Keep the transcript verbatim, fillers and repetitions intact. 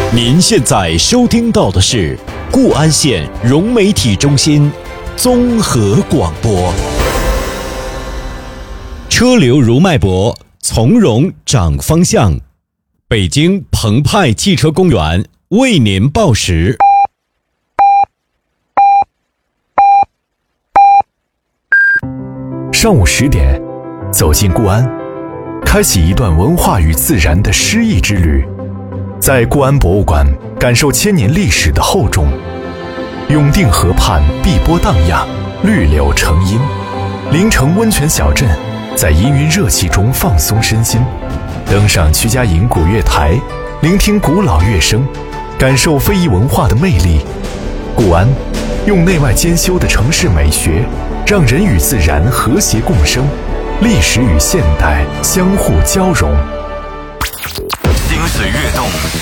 您现在收听到的是固安县融媒体中心综合广播。车流如脉搏，从容掌方向。北京澎湃汽车公园为您报时。 上午十点，走进固安，开启一段文化与自然的诗意之旅。在固安博物馆感受千年历史的厚重。永定河畔碧波荡漾，绿柳成荫。临城温泉小镇，在氤氲热气中放松身心。登上曲家营古月台，聆听古老乐声，感受非遗文化的魅力。固安用内外兼修的城市美学，让人与自然和谐共生，历史与现代相互交融。 心随跃动，